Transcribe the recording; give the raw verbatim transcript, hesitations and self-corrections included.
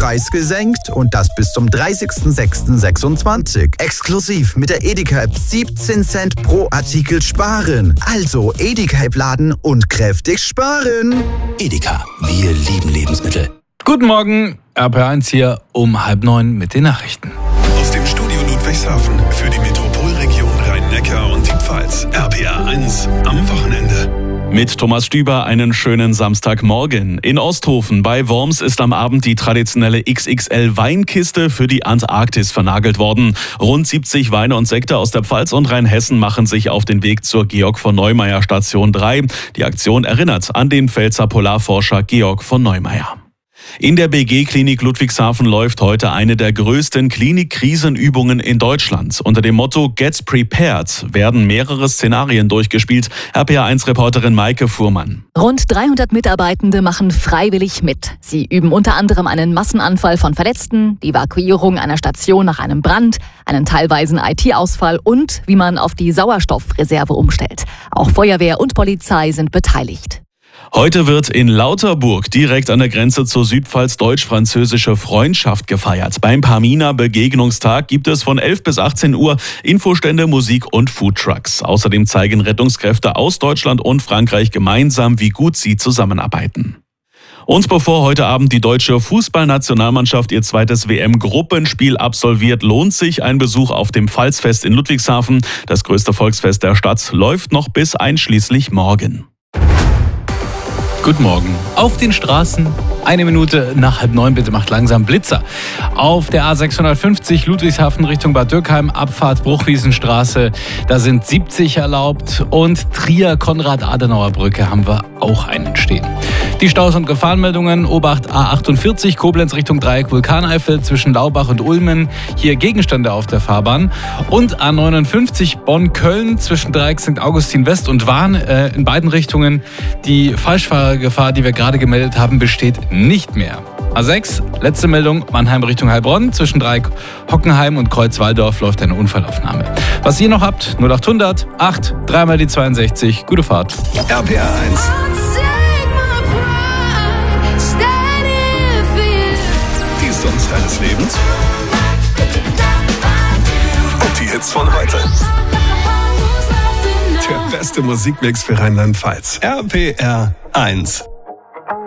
Preis gesenkt und das bis zum dreißigsten sechsten sechsundzwanzig. Exklusiv mit der Edeka-App siebzehn Cent pro Artikel sparen. Also Edeka-App laden und kräftig sparen. Edeka, wir lieben Lebensmittel. Guten Morgen, R P eins hier um halb neun mit den Nachrichten. Aus dem Studio Ludwigshafen für die Metropolregion Rhein-Neckar und die Pfalz. R P A eins am Wochenende. Mit Thomas Stüber einen schönen Samstagmorgen. In Osthofen bei Worms ist am Abend die traditionelle X X L-Weinkiste für die Antarktis vernagelt worden. Rund siebzig Weine und Sekte aus der Pfalz und Rheinhessen machen sich auf den Weg zur Georg von Neumayer Station drei. Die Aktion erinnert an den Pfälzer Polarforscher Georg von Neumayer. In der B G-Klinik Ludwigshafen läuft heute eine der größten Klinik-Krisenübungen in Deutschland. Unter dem Motto Get Prepared werden mehrere Szenarien durchgespielt. R P A eins-Reporterin Maike Fuhrmann. Rund dreihundert Mitarbeitende machen freiwillig mit. Sie üben unter anderem einen Massenanfall von Verletzten, die Evakuierung einer Station nach einem Brand, einen teilweisen I T-Ausfall und wie man auf die Sauerstoffreserve umstellt. Auch Feuerwehr und Polizei sind beteiligt. Heute wird in Lauterburg direkt an der Grenze zur Südpfalz deutsch-französische Freundschaft gefeiert. Beim Pamina-Begegnungstag gibt es von elf bis achtzehn Uhr Infostände, Musik und Foodtrucks. Außerdem zeigen Rettungskräfte aus Deutschland und Frankreich gemeinsam, wie gut sie zusammenarbeiten. Und bevor heute Abend die deutsche Fußballnationalmannschaft ihr zweites W M-Gruppenspiel absolviert, lohnt sich ein Besuch auf dem Pfalzfest in Ludwigshafen. Das größte Volksfest der Stadt läuft noch bis einschließlich morgen. Guten Morgen. Auf den Straßen, eine Minute nach halb neun, bitte macht langsam Blitzer. Auf der A sechshundertfünfzig Ludwigshafen Richtung Bad Dürkheim, Abfahrt Bruchwiesenstraße, da sind siebzig erlaubt. Und Trier-Konrad-Adenauer-Brücke haben wir auch einen stehen. Die Staus- und Gefahrenmeldungen: Obacht A achtundvierzig, Koblenz Richtung Dreieck Vulkaneifel zwischen Laubach und Ulmen. Hier Gegenstände auf der Fahrbahn. Und A neunundfünfzig Bonn-Köln zwischen Dreieck Sankt Augustin West und Wahn äh, in beiden Richtungen. Die Falschfahrergefahr, die wir gerade gemeldet haben, besteht nicht mehr. A sechs, letzte Meldung, Mannheim Richtung Heilbronn. Zwischen Dreieck Hockenheim und Kreuzwaldorf läuft eine Unfallaufnahme. Was ihr noch habt, null achthundert acht, dreimal die zweiundsechzig. Gute Fahrt. R P A eins. Die Songs deines Lebens. Und die Hits von heute. Der beste Musikmix für Rheinland-Pfalz. R P R eins.